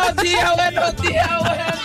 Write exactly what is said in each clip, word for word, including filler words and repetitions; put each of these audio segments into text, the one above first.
buenos días, buenos días, buenos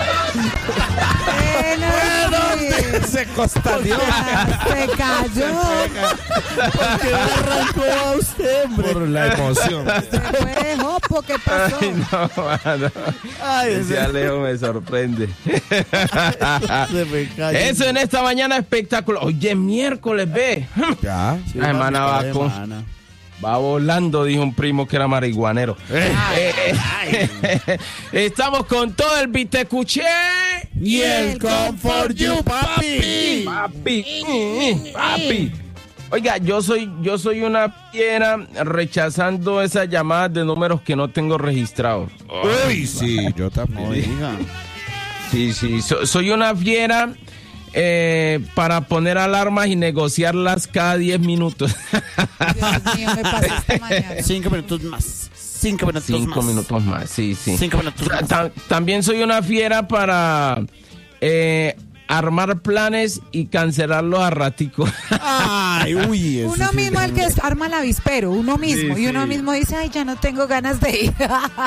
Bueno, se costaleó. Se cayó. ¿Por qué arrancó a usted, hombre? Por la emoción. Se fue, Jopo, ¿qué pasó? Ay, no, mano. Ay, Ese ese- Alejo me sorprende. Se me cayó. Eso en esta mañana espectacular. Oye, miércoles, ve. Ya. Sí, Ay, mana, va de con- mana. Va volando, dijo un primo que era marihuanero. Eh, eh, Estamos con todo el Vitecuché. Y el Comfort You, papi. Papi, mm, papi. Oiga, yo soy, yo soy una fiera rechazando esas llamadas de números que no tengo registrados. Uy, sí, yo también. Oiga. Sí, sí, so- soy una fiera eh, para poner alarmas y negociarlas cada diez minutos. Dios mío, me pasó esta mañana. Cinco minutos más. Cinco minutos Cinco más. minutos más, sí, sí. Cinco minutos Ta- más. ta- También soy una fiera para eh, armar planes y cancelarlos a ratico. Ay, uy. eso Uno sí mismo es el que es- arma el avispero, uno mismo. Sí, y uno sí. mismo dice, ay, ya no tengo ganas de ir.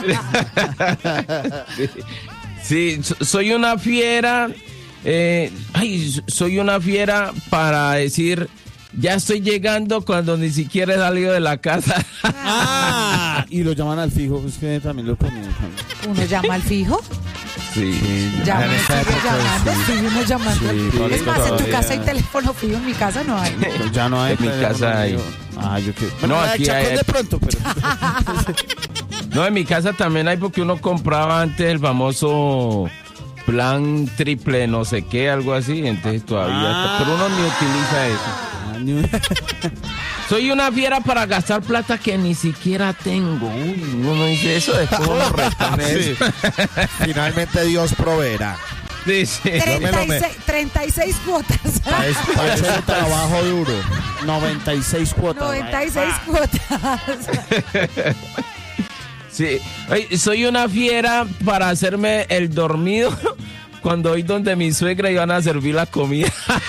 Sí, so- soy una fiera. eh, ay, soy una fiera para decir, ya estoy llegando cuando ni siquiera he salido de la casa. Ah, y lo llaman al fijo, es que también lo ponen. Uno llama al fijo, Sí. llama, en esta sigue época, llamando, sí. sigue uno llamando. Sí, es Pablito, más, en tu todavía. casa hay teléfono fijo, en mi casa no hay. Pues ya no hay. En mi teléfono, casa hay. amigo. Ah, yo qué. No, Bueno, aquí Chacón hay- de pronto, pero. No, en mi casa también hay porque uno compraba antes el famoso plan triple no sé qué, algo así, entonces todavía, Ah. pero uno ni utiliza eso. Ah, ni- Soy una fiera para gastar plata que ni siquiera tengo. Uy, uno dice eso después uno retome Sí. eso. Finalmente Dios proveerá. Sí, sí. Yo me lo me- treinta y seis, treinta y seis cuotas. Para eso, para eso el trabajo duro. noventa y seis cuotas. noventa y seis cuotas. Sí. Ay, soy una fiera para hacerme el dormido cuando voy donde mi suegra y van a servir la comida.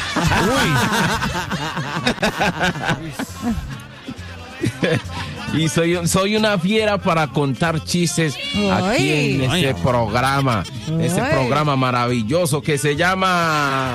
Y soy, soy una fiera para contar chistes aquí en Ay. este programa, este Ay. programa maravilloso que se llama...